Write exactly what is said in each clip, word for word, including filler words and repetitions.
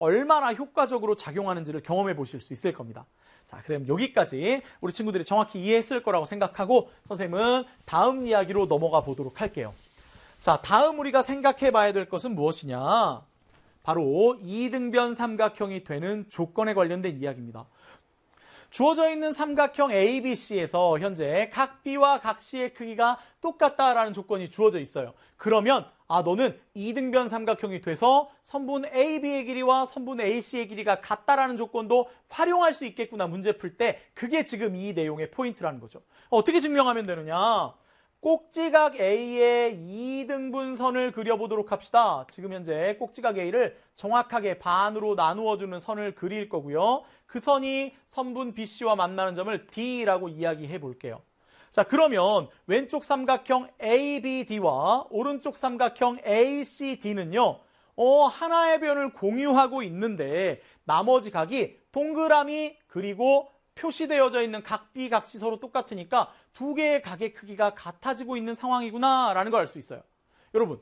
얼마나 효과적으로 작용하는지를 경험해 보실 수 있을 겁니다. 자, 그럼 여기까지 우리 친구들이 정확히 이해했을 거라고 생각하고 선생님은 다음 이야기로 넘어가 보도록 할게요. 자, 다음 우리가 생각해 봐야 될 것은 무엇이냐? 바로 이등변 삼각형이 되는 조건에 관련된 이야기입니다. 주어져 있는 삼각형 A, B, C에서 현재 각 B와 각 C의 크기가 똑같다라는 조건이 주어져 있어요. 그러면 아 너는 이등변 삼각형이 돼서 선분 A, B의 길이와 선분 A, C의 길이가 같다라는 조건도 활용할 수 있겠구나 문제 풀 때 그게 지금 이 내용의 포인트라는 거죠. 어떻게 증명하면 되느냐? 꼭지각 A의 이등분선을 그려보도록 합시다. 지금 현재 꼭지각 A를 정확하게 반으로 나누어주는 선을 그릴 거고요. 그 선이 선분 비씨와 만나는 점을 D라고 이야기해 볼게요. 자, 그러면 왼쪽 삼각형 에이비디와 오른쪽 삼각형 에이씨디는요. 어, 하나의 변을 공유하고 있는데 나머지 각이 동그라미 그리고 표시되어져 있는 각 B, 각 C 서로 똑같으니까 두 개의 각의 크기가 같아지고 있는 상황이구나 라는 걸 알 수 있어요. 여러분,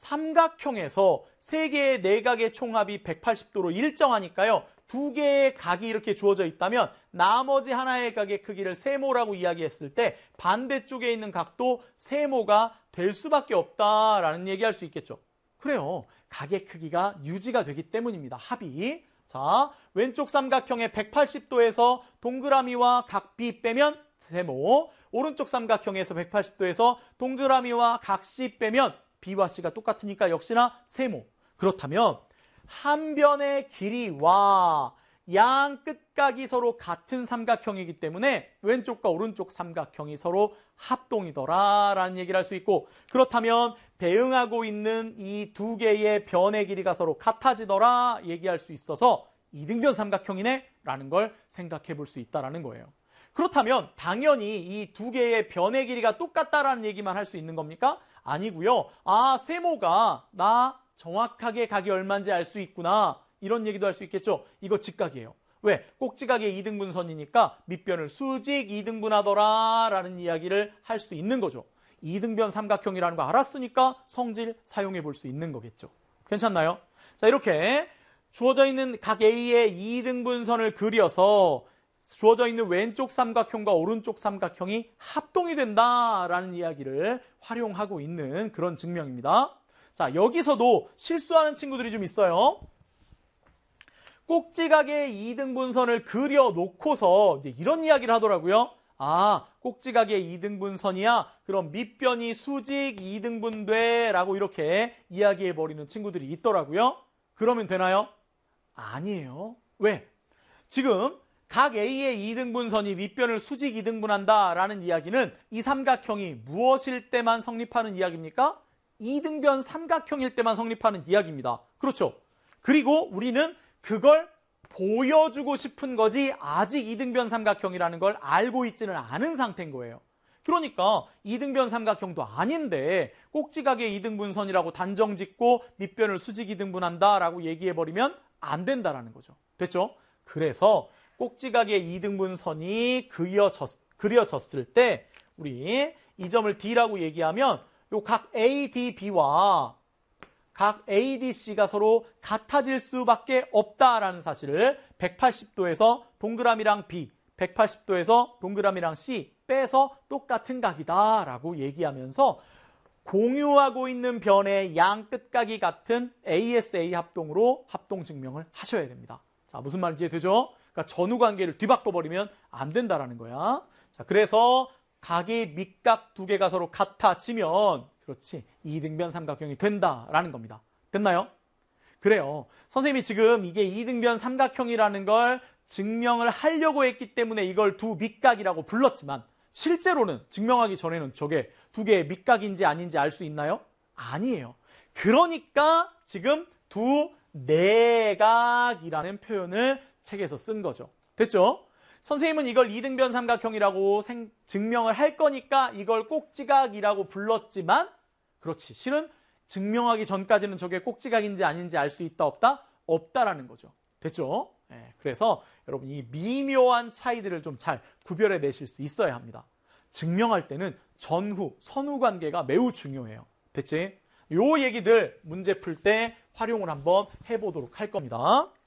삼각형에서 세 개의 내각의 총합이 백팔십 도로 일정하니까요. 두 개의 각이 이렇게 주어져 있다면 나머지 하나의 각의 크기를 세모라고 이야기했을 때 반대쪽에 있는 각도 세모가 될 수밖에 없다라는 얘기할 수 있겠죠. 그래요. 각의 크기가 유지가 되기 때문입니다. 합이. 자, 왼쪽 삼각형의 백팔십 도에서 동그라미와 각 B 빼면 세모, 오른쪽 삼각형에서 백팔십 도에서 동그라미와 각 C 빼면 B와 C가 똑같으니까 역시나 세모. 그렇다면 한 변의 길이와 양 끝각이 서로 같은 삼각형이기 때문에 왼쪽과 오른쪽 삼각형이 서로 합동이더라 라는 얘기를 할 수 있고 그렇다면 대응하고 있는 이 두 개의 변의 길이가 서로 같아지더라 얘기할 수 있어서 이등변 삼각형이네 라는 걸 생각해 볼 수 있다는 거예요. 그렇다면 당연히 이 두 개의 변의 길이가 똑같다라는 얘기만 할 수 있는 겁니까? 아니고요. 아, 세모가 나 정확하게 각이 얼마인지 알 수 있구나. 이런 얘기도 할 수 있겠죠. 이거 직각이에요. 왜? 꼭지각의 이등분선이니까 밑변을 수직 이등분하더라 라는 이야기를 할 수 있는 거죠. 이등변 삼각형이라는 거 알았으니까 성질 사용해 볼 수 있는 거겠죠. 괜찮나요? 자, 이렇게 주어져 있는 각 A의 이등분선을 그려서 주어져 있는 왼쪽 삼각형과 오른쪽 삼각형이 합동이 된다라는 이야기를 활용하고 있는 그런 증명입니다. 자, 여기서도 실수하는 친구들이 좀 있어요. 꼭지각의 이등분선을 그려놓고서 이제 이런 이야기를 하더라고요. 아, 꼭지각의 이등분선이야. 그럼 밑변이 수직 이등분돼 라고 이렇게 이야기해버리는 친구들이 있더라고요. 그러면 되나요? 아니에요. 왜? 지금 각 A의 이등분선이 밑변을 수직 이등분한다라는 이야기는 이 삼각형이 무엇일 때만 성립하는 이야기입니까? 이등변 삼각형일 때만 성립하는 이야기입니다. 그렇죠? 그리고 우리는 그걸 보여주고 싶은 거지 아직 이등변 삼각형이라는 걸 알고 있지는 않은 상태인 거예요. 그러니까 이등변 삼각형도 아닌데 꼭지각의 이등분선이라고 단정 짓고 밑변을 수직 이등분한다라고 얘기해버리면 안 된다라는 거죠. 됐죠? 그래서 꼭지각의 이등분선이 그려졌, 그려졌을 때 우리 이 점을 D라고 얘기하면 요 각 에이디비와 각 에이디씨가 서로 같아질 수밖에 없다라는 사실을 백팔십 도에서 동그라미랑 B, 백팔십 도에서 동그라미랑 C 빼서 똑같은 각이다라고 얘기하면서 공유하고 있는 변의 양 끝각이 같은 에이에스에이 합동으로 합동 증명을 하셔야 됩니다. 자, 무슨 말인지 이해되죠? 그러니까 전후 관계를 뒤바꿔버리면 안 된다라는 거야. 자, 그래서 각이 밑각 두 개가 서로 같아지면 그렇지 이등변 삼각형이 된다라는 겁니다. 됐나요? 그래요. 선생님이 지금 이게 이등변 삼각형이라는 걸 증명을 하려고 했기 때문에 이걸 두 밑각이라고 불렀지만 실제로는 증명하기 전에는 저게 두 개의 밑각인지 아닌지 알 수 있나요? 아니에요. 그러니까 지금 두 내각이라는 표현을 책에서 쓴 거죠. 됐죠? 선생님은 이걸 이등변 삼각형이라고 생, 증명을 할 거니까 이걸 꼭지각이라고 불렀지만 그렇지. 실은 증명하기 전까지는 저게 꼭지각인지 아닌지 알 수 있다 없다? 없다라는 거죠. 됐죠? 네, 그래서 여러분 이 미묘한 차이들을 좀 잘 구별해 내실 수 있어야 합니다. 증명할 때는 전후, 선후 관계가 매우 중요해요. 됐지? 요 얘기들 문제 풀 때 활용을 한번 해보도록 할 겁니다.